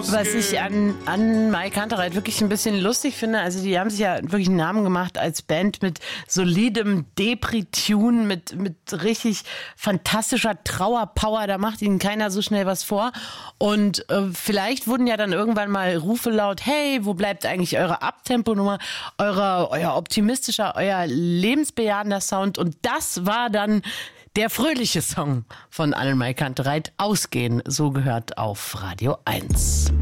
Was ich an Mike Kantereit wirklich ein bisschen lustig finde, also die haben sich ja wirklich einen Namen gemacht als Band mit solidem Depri-Tune, mit richtig fantastischer Trauerpower, da macht ihnen keiner so schnell was vor. Und vielleicht wurden ja dann irgendwann mal Rufe laut, hey, wo bleibt eigentlich eure Abtempo-Nummer, euer optimistischer, euer lebensbejahender Sound? Und das war dann der fröhliche Song von Mike Kantereit, Ausgehen, so gehört auf Radio 1.